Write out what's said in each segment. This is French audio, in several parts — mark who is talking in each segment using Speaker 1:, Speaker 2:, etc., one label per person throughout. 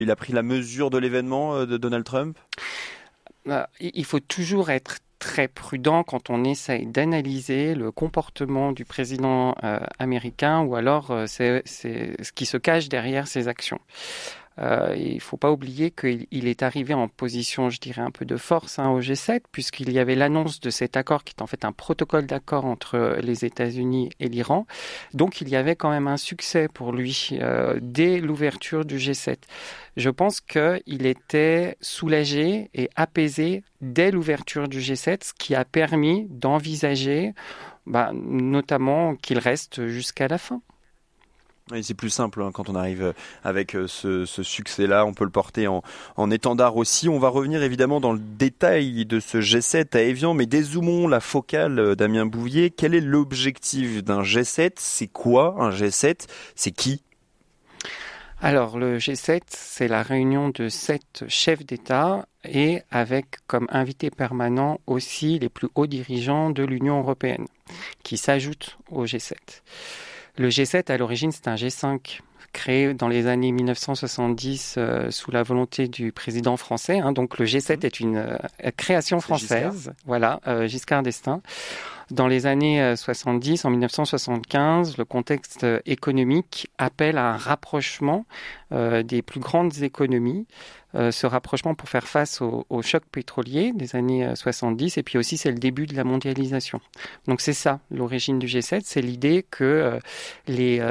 Speaker 1: Il a pris la mesure de l'événement de Donald Trump?
Speaker 2: Il faut toujours être très prudent quand on essaye d'analyser le comportement du président américain ou alors c'est ce qui se cache derrière ses actions. Il ne faut pas oublier qu'il est arrivé en position, je dirais, un peu de force au G7, puisqu'il y avait l'annonce de cet accord qui est en fait un protocole d'accord entre les États-Unis et l'Iran. Donc il y avait quand même un succès pour lui dès l'ouverture du G7. Je pense qu'il était soulagé et apaisé dès l'ouverture du G7, ce qui a permis d'envisager notamment qu'il reste jusqu'à la fin.
Speaker 1: Oui, c'est plus simple quand on arrive avec ce succès-là, on peut le porter en étendard aussi. On va revenir évidemment dans le détail de ce G7 à Évian, mais dézoomons la focale, Damien Bouvier. Quel est l'objectif d'un G7? C'est quoi un G7? C'est qui?
Speaker 2: Alors le G7, c'est la réunion de 7 chefs d'État et avec comme invité permanent aussi les plus hauts dirigeants de l'Union européenne qui s'ajoutent au G7. Le G7, à l'origine, c'est un G5 créé dans les années 1970 sous la volonté du président français. Donc le G7 est une création française. Voilà, Giscard d'Estaing. Dans les années 70, en 1975, le contexte économique appelle à un rapprochement des plus grandes économies. Ce rapprochement pour faire face au choc pétrolier des années 70 et puis aussi c'est le début de la mondialisation. Donc c'est ça l'origine du G7, c'est l'idée que les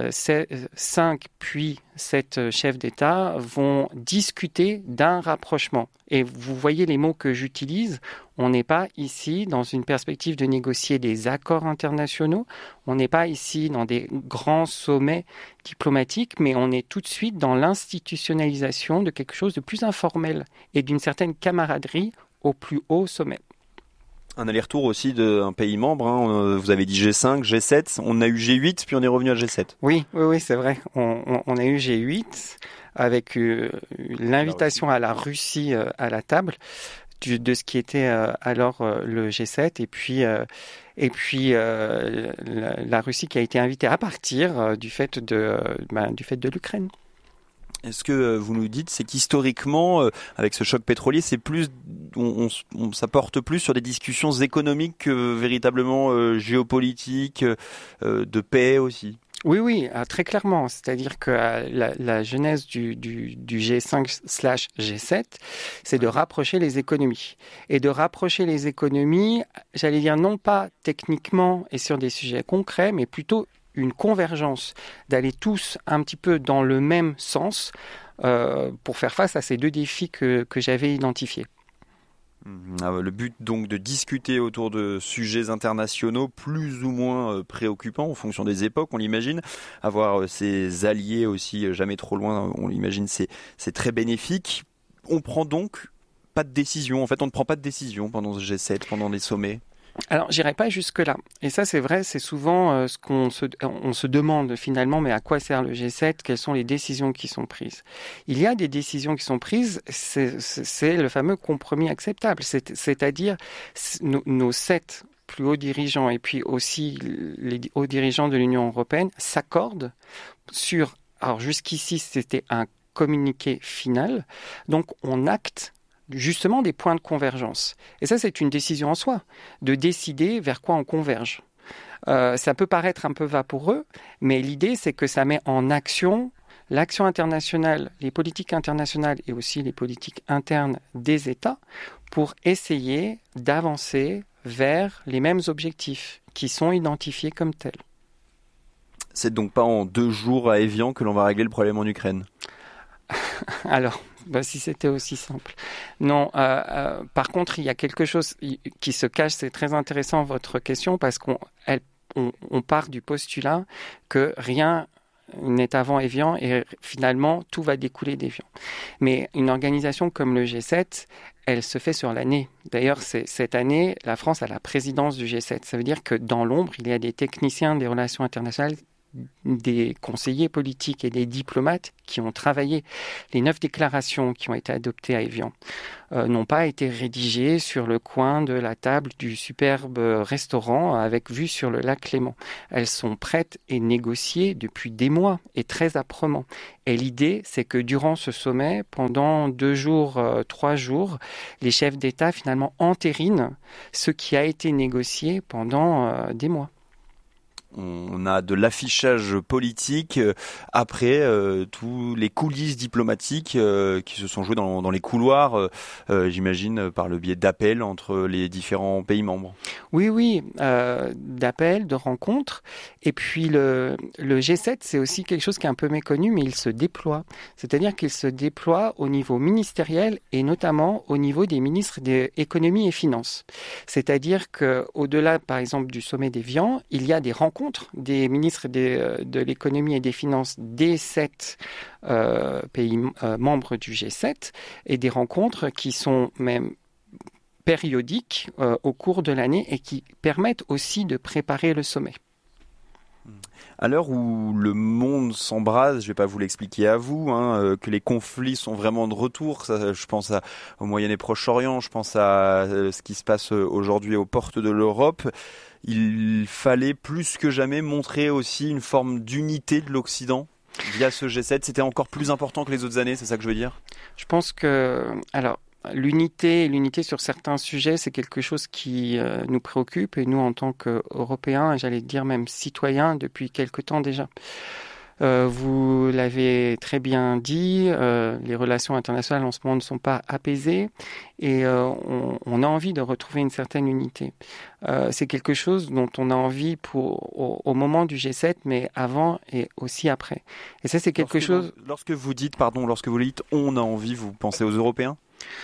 Speaker 2: 5 puis 7 chefs d'État vont discuter d'un rapprochement. Et vous voyez les mots que j'utilise, on n'est pas ici dans une perspective de négocier des accords internationaux, on n'est pas ici dans des grands sommets diplomatiques, mais on est tout de suite dans l'institutionnalisation de quelque chose de plus informel et d'une certaine camaraderie au plus haut sommet.
Speaker 1: Un aller-retour aussi d'un pays membre. Vous avez dit G5, G7, on a eu G8, puis on est revenu à G7.
Speaker 2: Oui, c'est vrai. On a eu G8 avec l'invitation à la Russie à la table de ce qui était alors le G7 et puis la Russie qui a été invitée à partir du fait de l'Ukraine.
Speaker 1: Est-ce que vous nous dites, c'est qu'historiquement, avec ce choc pétrolier, c'est plus, ça porte plus sur des discussions économiques que véritablement géopolitiques, de paix aussi?
Speaker 2: Oui, très clairement. C'est-à-dire que la genèse du G5/G7, c'est de rapprocher les économies. Et de rapprocher les économies, j'allais dire non pas techniquement et sur des sujets concrets, mais plutôt une convergence, d'aller tous un petit peu dans le même sens pour faire face à ces deux défis que j'avais identifiés.
Speaker 1: Le but donc de discuter autour de sujets internationaux plus ou moins préoccupants en fonction des époques, on l'imagine. Avoir ses alliés aussi jamais trop loin, on l'imagine, c'est très bénéfique. On prend donc pas de décision. En fait, on ne prend pas de décision pendant ce G7, pendant les sommets.
Speaker 2: Alors, j'irai pas jusque-là. Et ça, c'est vrai, c'est souvent ce qu'on se demande finalement, mais à quoi sert le G7? Quelles sont les décisions qui sont prises? Il y a des décisions qui sont prises, c'est le fameux compromis acceptable. C'est-à-dire, nos 7 plus hauts dirigeants et puis aussi les hauts dirigeants de l'Union européenne s'accordent sur... Alors, jusqu'ici, c'était un communiqué final. Donc, on acte justement des points de convergence. Et ça, c'est une décision en soi, de décider vers quoi on converge. Ça peut paraître un peu vaporeux, mais l'idée, c'est que ça met en action l'action internationale, les politiques internationales et aussi les politiques internes des États pour essayer d'avancer vers les mêmes objectifs qui sont identifiés comme tels.
Speaker 1: C'est donc pas en 2 jours à Évian que l'on va régler le problème en Ukraine?
Speaker 2: Alors, si c'était aussi simple. Non, par contre, il y a quelque chose qui se cache, c'est très intéressant votre question, parce qu'on part du postulat que rien n'est avant Évian et finalement tout va découler d'Évian. Mais une organisation comme le G7, elle se fait sur l'année. D'ailleurs, cette année, la France a la présidence du G7. Ça veut dire que dans l'ombre, il y a des techniciens des relations internationales des conseillers politiques et des diplomates qui ont travaillé. Les 9 déclarations qui ont été adoptées à Évian n'ont pas été rédigées sur le coin de la table du superbe restaurant avec vue sur le lac Léman. Elles sont prêtes et négociées depuis des mois et très âprement. Et l'idée, c'est que durant ce sommet, pendant 2 jours, 3 jours, les chefs d'État finalement entérinent ce qui a été négocié pendant des mois.
Speaker 1: On a de l'affichage politique après tous les coulisses diplomatiques qui se sont jouées dans les couloirs, j'imagine, par le biais d'appels entre les différents pays membres.
Speaker 2: Oui, d'appels, de rencontres. Et puis le G7, c'est aussi quelque chose qui est un peu méconnu, mais il se déploie. C'est-à-dire qu'il se déploie au niveau ministériel et notamment au niveau des ministres de l'économie et finances. C'est-à-dire qu'au-delà, par exemple, du sommet d'Évian, il y a des rencontres des ministres de l'économie et des finances des 7 pays membres du G7 et des rencontres qui sont même périodiques au cours de l'année et qui permettent aussi de préparer le sommet.
Speaker 1: À l'heure où le monde s'embrase, je ne vais pas vous l'expliquer à vous, que les conflits sont vraiment de retour, ça, je pense au Moyen et Proche-Orient, je pense à ce qui se passe aujourd'hui aux portes de l'Europe. Il fallait plus que jamais montrer aussi une forme d'unité de l'Occident via ce G7. C'était encore plus important que les autres années, c'est ça que je veux dire ?
Speaker 2: Je pense que... Alors, l'unité sur certains sujets, c'est quelque chose qui nous préoccupe, et nous, en tant qu'Européens, j'allais dire même citoyens, depuis quelque temps déjà. Vous l'avez très bien dit, les relations internationales en ce moment ne sont pas apaisées et on a envie de retrouver une certaine unité. C'est quelque chose dont on a envie au moment du G7, mais avant et aussi après. Et ça, c'est quelque chose...
Speaker 1: Lorsque vous dites on a envie, vous pensez aux Européens ?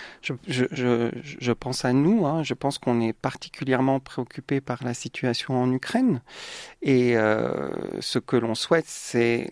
Speaker 2: Je pense à nous, je pense qu'on est particulièrement préoccupé par la situation en Ukraine et ce que l'on souhaite, c'est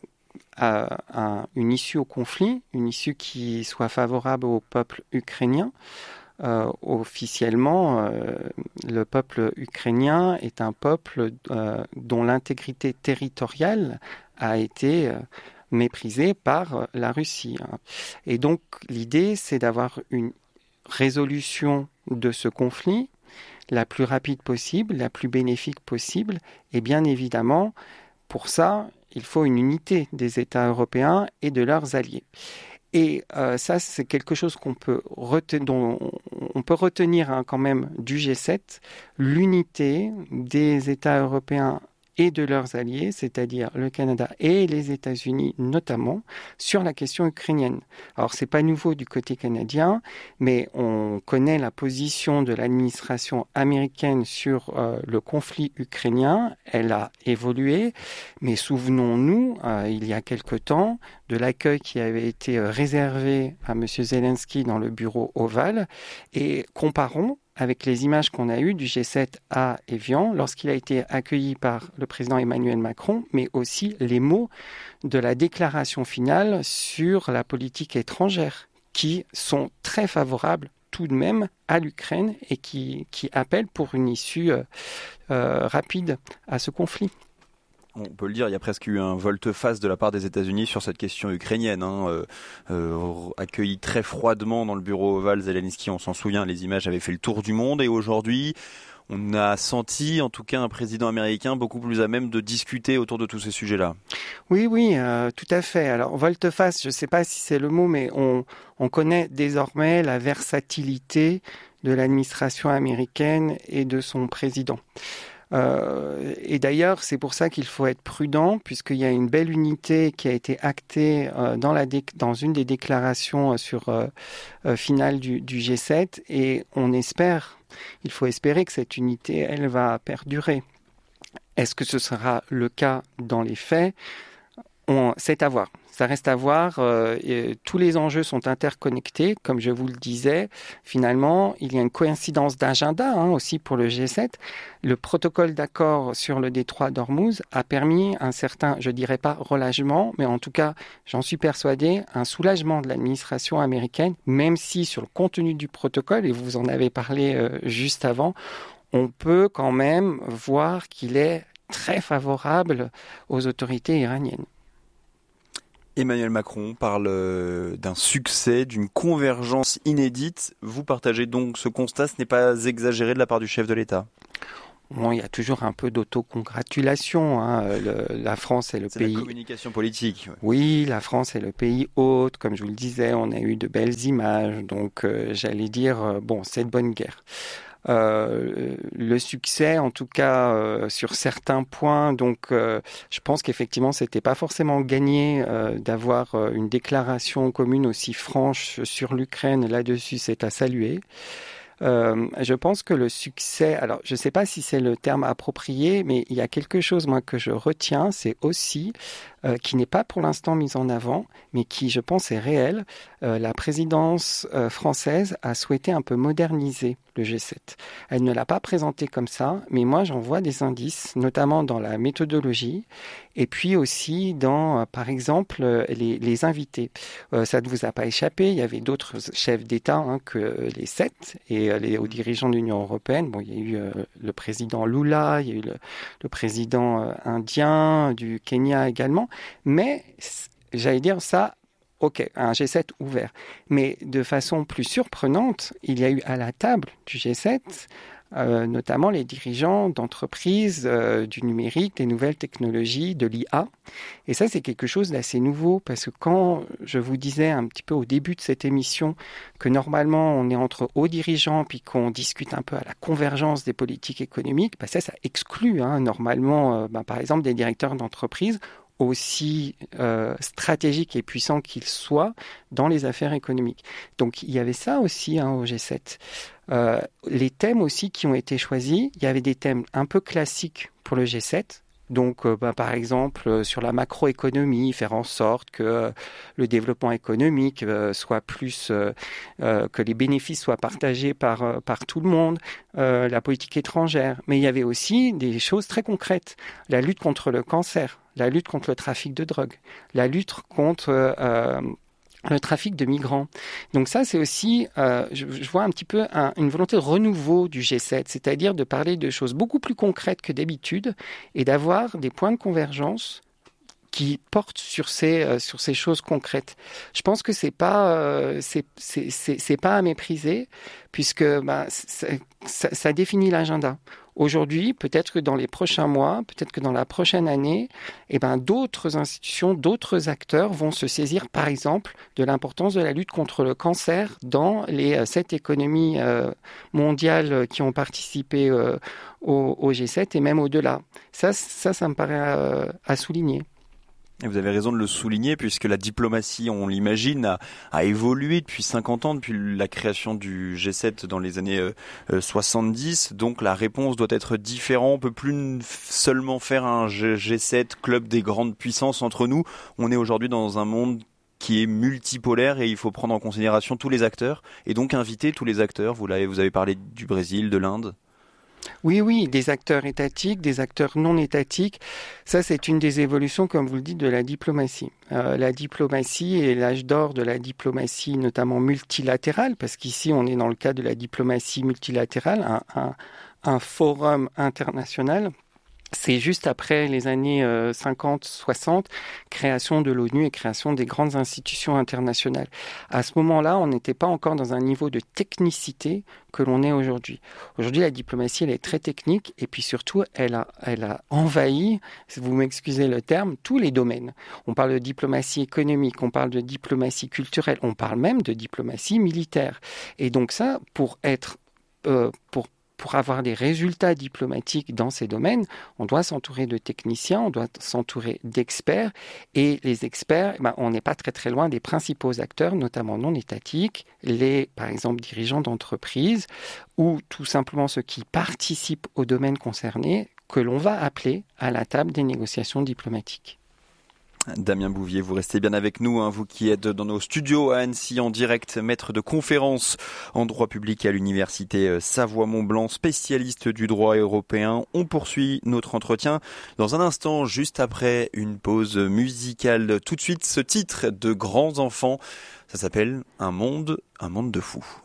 Speaker 2: une issue au conflit, une issue qui soit favorable au peuple ukrainien. Officiellement, le peuple ukrainien est un peuple dont l'intégrité territoriale a été méprisée par la Russie. Et donc, l'idée, c'est d'avoir une résolution de ce conflit la plus rapide possible, la plus bénéfique possible. Et bien évidemment, pour ça, il faut une unité des États européens et de leurs alliés. Et ça, c'est quelque chose dont on peut retenir quand même du G7, l'unité des États européens et de leurs alliés, c'est-à-dire le Canada et les États-Unis notamment, sur la question ukrainienne. Alors, c'est pas nouveau du côté canadien, mais on connaît la position de l'administration américaine sur le conflit ukrainien. Elle a évolué, mais souvenons-nous, il y a quelque temps, de l'accueil qui avait été réservé à M. Zelensky dans le bureau ovale, et comparons avec les images qu'on a eues du G7 à Évian, lorsqu'il a été accueilli par le président Emmanuel Macron, mais aussi les mots de la déclaration finale sur la politique étrangère, qui sont très favorables tout de même à l'Ukraine et qui appellent pour une issue rapide à ce conflit.
Speaker 1: On peut le dire, il y a presque eu un volte-face de la part des États-Unis sur cette question ukrainienne. Accueilli très froidement dans le bureau ovale, Zelensky, on s'en souvient, les images avaient fait le tour du monde. Et aujourd'hui, on a senti, en tout cas, un président américain beaucoup plus à même de discuter autour de tous ces sujets-là.
Speaker 2: Oui, tout à fait. Alors, volte-face, je ne sais pas si c'est le mot, mais on connaît désormais la versatilité de l'administration américaine et de son président. Et d'ailleurs, c'est pour ça qu'il faut être prudent, puisqu'il y a une belle unité qui a été actée dans une des déclarations finale du G7, et il faut espérer que cette unité, elle va perdurer. Est-ce que ce sera le cas dans les faits ? C'est à voir. Ça reste à voir. Tous les enjeux sont interconnectés, comme je vous le disais. Finalement, il y a une coïncidence d'agenda aussi pour le G7. Le protocole d'accord sur le détroit d'Ormuz a permis un certain, je dirais pas relâchement, mais en tout cas, j'en suis persuadé, un soulagement de l'administration américaine, même si sur le contenu du protocole, et vous en avez parlé juste avant, on peut quand même voir qu'il est très favorable aux autorités iraniennes.
Speaker 1: Emmanuel Macron parle d'un succès, d'une convergence inédite. Vous partagez donc ce constat, ce n'est pas exagéré de la part du chef de l'État?
Speaker 2: Bon, il y a toujours un peu d'autocongratulation. La France est le pays...
Speaker 1: C'est la communication politique. Ouais.
Speaker 2: Oui, la France est le pays hôte. Comme je vous le disais, on a eu de belles images. Donc, j'allais dire, bon, c'est de bonne guerre. Le succès, en tout cas sur certains points. Donc, je pense qu'effectivement, c'était pas forcément gagné d'avoir une déclaration commune aussi franche sur l'Ukraine. Là-dessus, c'est à saluer. Je pense que le succès, alors je ne sais pas si c'est le terme approprié, mais il y a quelque chose moi que je retiens, c'est aussi qui n'est pas pour l'instant mis en avant, mais qui je pense est réel. La présidence française a souhaité un peu moderniser le G7. Elle ne l'a pas présenté comme ça, mais moi j'en vois des indices, notamment dans la méthodologie, et puis aussi dans, par exemple, les invités. Ça ne vous a pas échappé, il y avait d'autres chefs d'État que les 7 et les hauts dirigeants de l'Union européenne. Bon, il y a eu le président Lula, il y a eu le président indien du Kenya également, mais j'allais dire ça. Ok, un G7 ouvert. Mais de façon plus surprenante, il y a eu à la table du G7, notamment les dirigeants d'entreprises du numérique, des nouvelles technologies, de l'IA. Et ça, c'est quelque chose d'assez nouveau, parce que quand je vous disais un petit peu au début de cette émission que normalement on est entre hauts dirigeants, puis qu'on discute un peu à la convergence des politiques économiques, ça exclut normalement, par exemple, des directeurs d'entreprises aussi stratégiques et puissants qu'ils soient dans les affaires économiques. Donc il y avait ça aussi au G7. Les thèmes aussi qui ont été choisis, il y avait des thèmes un peu classiques pour le G7. Donc, par exemple, sur la macroéconomie, faire en sorte que le développement économique soit plus, que les bénéfices soient partagés par tout le monde, la politique étrangère. Mais il y avait aussi des choses très concrètes. La lutte contre le cancer, la lutte contre le trafic de drogue, la lutte contre le trafic de migrants. Donc ça, c'est aussi, je vois un petit peu une volonté de renouveau du G7, c'est-à-dire de parler de choses beaucoup plus concrètes que d'habitude et d'avoir des points de convergence qui portent sur ces choses concrètes. Je pense que c'est pas à mépriser, puisque ça définit l'agenda. Aujourd'hui, peut-être que dans les prochains mois, peut-être que dans la prochaine année, d'autres institutions, d'autres acteurs vont se saisir, par exemple, de l'importance de la lutte contre le cancer dans les 7 économies mondiales qui ont participé au G7 et même au-delà. Ça me paraît à souligner.
Speaker 1: Et vous avez raison de le souligner, puisque la diplomatie, on l'imagine, a évolué depuis 50 ans, depuis la création du G7 dans les années 70. Donc la réponse doit être différente. On peut plus seulement faire un G7, club des grandes puissances entre nous. On est aujourd'hui dans un monde qui est multipolaire et il faut prendre en considération tous les acteurs et donc inviter tous les acteurs. Vous avez parlé du Brésil, de l'Inde.
Speaker 2: Oui, des acteurs étatiques, des acteurs non étatiques. Ça, c'est une des évolutions, comme vous le dites, de la diplomatie. La diplomatie est l'âge d'or de la diplomatie, notamment multilatérale, parce qu'ici, on est dans le cas de la diplomatie multilatérale, un forum international. C'est juste après les années 50-60, création de l'ONU et création des grandes institutions internationales. À ce moment-là, on n'était pas encore dans un niveau de technicité que l'on est aujourd'hui. Aujourd'hui, la diplomatie, elle est très technique et puis surtout, elle a envahi, si vous m'excusez le terme, tous les domaines. On parle de diplomatie économique, on parle de diplomatie culturelle, on parle même de diplomatie militaire. Et donc ça, pour avoir des résultats diplomatiques dans ces domaines, on doit s'entourer de techniciens, on doit s'entourer d'experts. Et les experts, on n'est pas très très loin des principaux acteurs, notamment non étatiques, par exemple, dirigeants d'entreprises ou tout simplement ceux qui participent au domaine concerné, que l'on va appeler à la table des négociations diplomatiques.
Speaker 1: Damien Bouvier, vous restez bien avec nous, vous qui êtes dans nos studios à Annecy en direct, maître de conférences en droit public à l'université Savoie-Mont-Blanc, spécialiste du droit européen. On poursuit notre entretien dans un instant, juste après une pause musicale. Tout de suite, ce titre de Grands Enfants, ça s'appelle Un monde de fous.